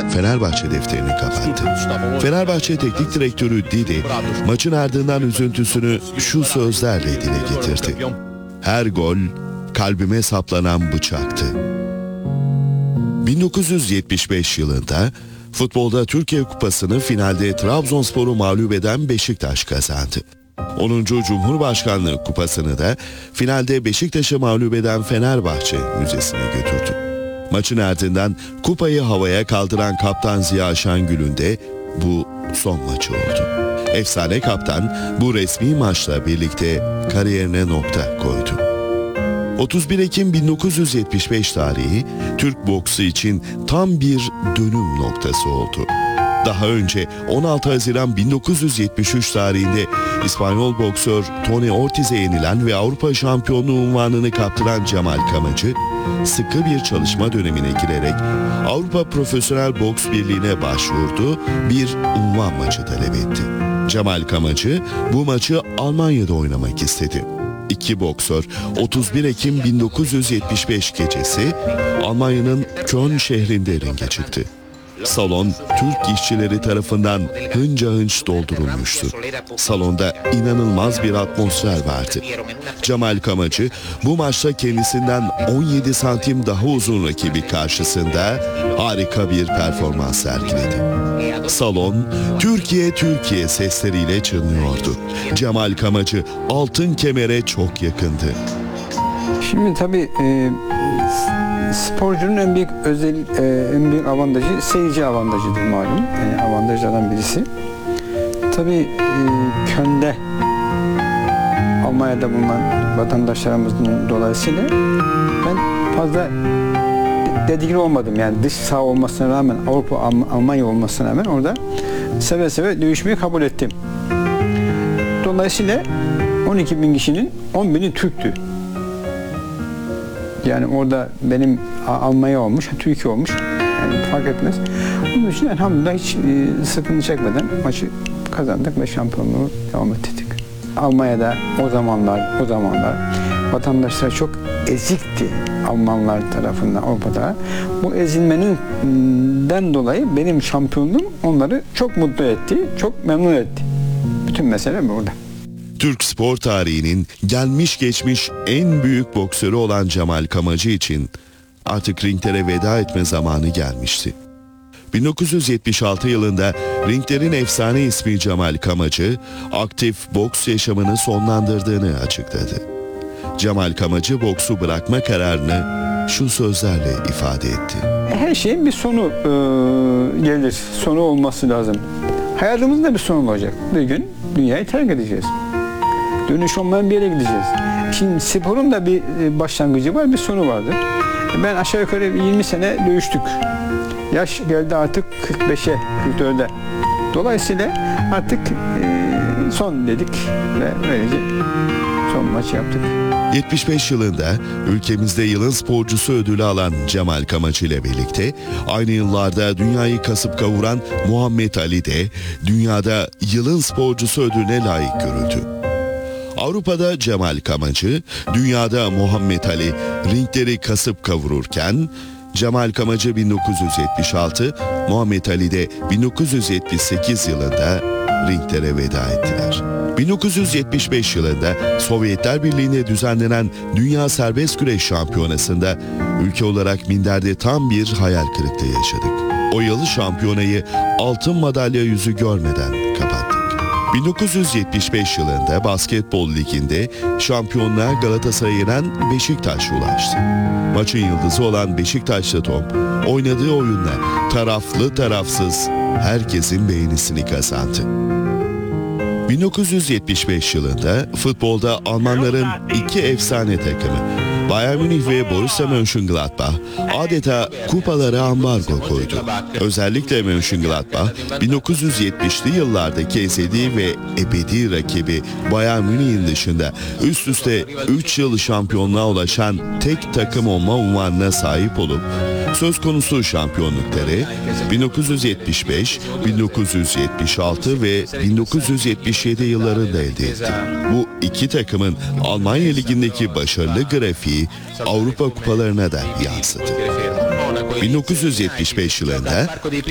Fenerbahçe defterini kapattı. Fenerbahçe Teknik Direktörü Didi maçın ardından üzüntüsünü şu sözlerle dile getirdi. Her gol kalbime saplanan bıçaktı. 1975 yılında futbolda Türkiye Kupası'nı finalde Trabzonspor'u mağlup eden Beşiktaş kazandı. 10. Cumhurbaşkanlığı Kupası'nı da finalde Beşiktaş'ı mağlup eden Fenerbahçe Müzesi'ne götürdü. Maçın ardından kupayı havaya kaldıran kaptan Ziya Şengül'ün de bu son maçı oldu. Efsane kaptan bu resmi maçla birlikte kariyerine nokta koydu. 31 Ekim 1975 tarihi Türk boksu için tam bir dönüm noktası oldu. Daha önce 16 Haziran 1973 tarihinde İspanyol boksör Tony Ortiz'e yenilen ve Avrupa şampiyonluğu unvanını kaptıran Cemal Kamacı, sıkı bir çalışma dönemine girerek Avrupa Profesyonel Boks Birliği'ne başvurdu, bir unvan maçı talep etti. Cemal Kamacı bu maçı Almanya'da oynamak istedi. İki boksör 31 Ekim 1975 gecesi Almanya'nın Köln şehrinde ringe çıktı. Salon Türk işçileri tarafından hınca hınç doldurulmuştu. Salonda inanılmaz bir atmosfer vardı. Cemal Kamacı bu maçta kendisinden 17 santim daha uzun rakibi karşısında harika bir performans sergiledi. Salon Türkiye Türkiye sesleriyle çınlıyordu. Cemal Kamacı altın kemere çok yakındı. Şimdi tabii sporcunun en büyük avantajı seyirci avantajıdır malum. Yani avantajlardan birisi. Tabii Köln'de Almanya'da bulunan vatandaşlarımızın dolayısıyla ben fazla dedikli olmadım. Yani dış saha olmasına rağmen, Avrupa, Almanya olmasına rağmen orada seve seve dövüşmeyi kabul ettim. Dolayısıyla 12.000 kişinin 10.000'i Türktü. Yani orada benim Almanya olmuş, Türkiye olmuş. Yani fark etmez. Onun için elhamdülillah hiç sıkıntı çekmeden maçı kazandık ve şampiyonluğu devam ettirdik. Almanya'da o zamanlar vatandaşlar çok ezikti Almanlar tarafından Avrupa'da. Bu ezilmenden dolayı benim şampiyonluğum onları çok mutlu etti, çok memnun etti. Bütün mesele burada. Türk spor tarihinin gelmiş geçmiş en büyük boksörü olan Cemal Kamacı için artık ringlere veda etme zamanı gelmişti. 1976 yılında ringlerin efsane ismi Cemal Kamacı, aktif boks yaşamını sonlandırdığını açıkladı. Cemal Kamacı boksu bırakma kararını şu sözlerle ifade etti. Her şeyin bir sonu gelir, sonu olması lazım. Hayatımızın da bir sonu olacak. Bir gün dünyayı terk edeceğiz. Dönüş olmayan bir yere gideceğiz. Şimdi sporun da bir başlangıcı var, bir sonu vardır. Ben aşağı yukarı 20 sene dövüştük. Yaş geldi artık 45'e, 44'e. Dolayısıyla artık son dedik ve böylece son maçı yaptık. 75 yılında ülkemizde yılın sporcusu ödülü alan Cemal Kamacı ile birlikte aynı yıllarda dünyayı kasıp kavuran Muhammed Ali de dünyada yılın sporcusu ödülüne layık görüldü. Avrupa'da Cemal Kamacı, dünyada Muhammed Ali ringleri kasıp kavururken Cemal Kamacı 1976, Muhammed Ali de 1978 yılında ringlere veda ettiler. 1975 yılında Sovyetler Birliği'nde düzenlenen Dünya Serbest Güreş Şampiyonası'nda ülke olarak minderde tam bir hayal kırıklığı yaşadık. O yıl şampiyonayı altın madalya yüzü görmeden kapattık. 1975 yılında Basketbol Ligi'nde şampiyonluğa Galatasaray'ı yenen Beşiktaş ulaştı. Maçın yıldızı olan Beşiktaşlı Tom, oynadığı oyunla taraflı tarafsız herkesin beğenisini kazandı. 1975 yılında futbolda Almanların iki efsane takımı Bayern Münih ve Borussia Mönchengladbach adeta kupalara ambargo koydu. Özellikle Mönchengladbach 1970'li yıllardaki ezeli ve ebedi rakibi Bayern Münih'in dışında üst üste 3 yıl şampiyonluğa ulaşan tek takım olma unvanına sahip olup söz konusu şampiyonlukları 1975, 1976 ve 1977 yıllarında elde etti. Bu iki takımın Almanya Ligi'ndeki başarılı grafiği Avrupa kupalarına da yansıdı. 1975 yılında